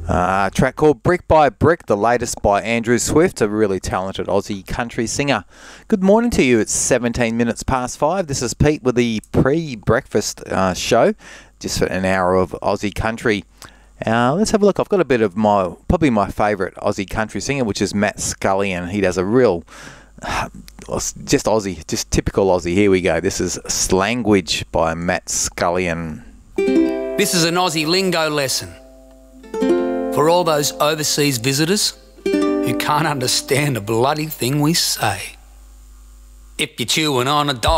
A track called Brick by Brick, the latest by Andrew Swift, a really talented Aussie country singer. Good morning to you. It's 17 minutes past 5. This is Pete with the pre-breakfast show, just for an hour of Aussie country. Let's have a look. I've got a bit of probably my favourite Aussie country singer, which is Matt Scullion. He does a real, just Aussie, just typical Aussie. Here we go. This is Slangwich by Matt Scullion. This is an Aussie lingo lesson for all those overseas visitors who can't understand a bloody thing we say. If you're chewing on a dog